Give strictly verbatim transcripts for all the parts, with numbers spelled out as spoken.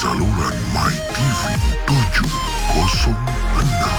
saluran My T V tujuh kosong enam.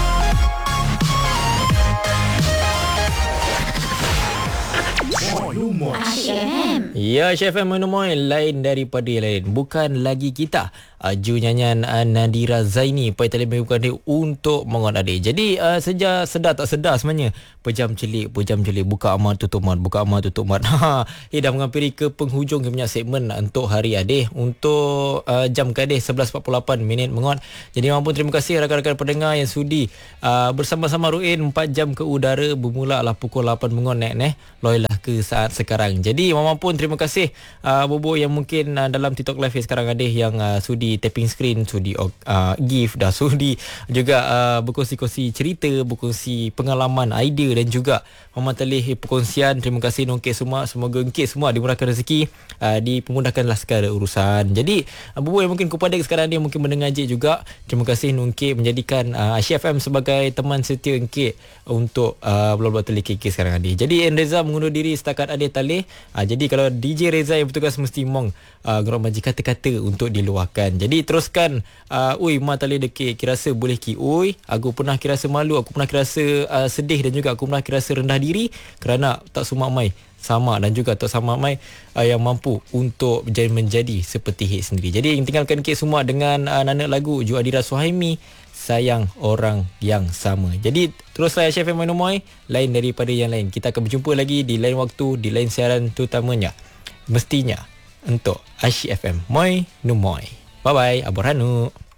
Asyik F M. Ya, Asyik F M Monomoy lain daripada yang lain. Bukan lagi kita. Aju nyanyian uh, Nadira Zaini pai talian bukan dia untuk mengon adik. Jadi uh, sejak sedar tak sedar sebenarnya pejam celik pejam celik buka amat tutup mat buka amat tutup mat. Ha, eh dah menghampiri ke penghujung punya segmen untuk hari adik untuk uh, jam ke adik sebelas empat puluh lapan minit mengon. Jadi mampun terima kasih rakan-rakan pendengar yang sudi uh, bersama-sama Ruin empat jam ke udara bermula lah pukul lapan mengon nek neh loilah ke saat sekarang. Jadi mampun terima kasih uh, bobo yang mungkin uh, dalam TikTok live sekarang adik yang uh, sudi tapping screen, sudi uh, gift, dah sudi juga uh, berkongsi-kongsi cerita, berkongsi pengalaman, idea dan juga memantalih perkongsian. Terima kasih Nongkit semua. Semoga Nongkit semua dimurahkan rezeki, uh, dipermudahkanlah segala urusan. Jadi uh, bubu yang mungkin kepada sekarang dia mungkin mendengar Jik juga. Terima kasih Nongkit menjadikan uh, Asyik F M sebagai teman setia Nongkit untuk uh, bulan-bulan telik K K sekarang adik. Jadi N Reza mengundur diri setakat adik talih. Uh, jadi kalau D J Reza yang bertugas mesti mong uh, gerak maji kata-kata untuk diluahkan. Jadi teruskan uh, ui ma tali dekik kirasa boleh ki ui aku pernah kirasa malu, aku pernah kirasa uh, sedih dan juga aku pernah kirasa rendah diri kerana tak semua mai sama dan juga tak sama mai uh, yang mampu untuk menjadi, menjadi seperti hit sendiri. Jadi tinggalkan kek semua dengan uh, nana lagu Ju Adira Suhaimi Sayang Orang Yang Sama. Jadi teruslah Asyik F M Monomoy lain daripada yang lain. Kita akan berjumpa lagi di lain waktu, di lain siaran terutamanya mestinya untuk Asyik F M Moy Numoy. Bye bye, Abor Hanu.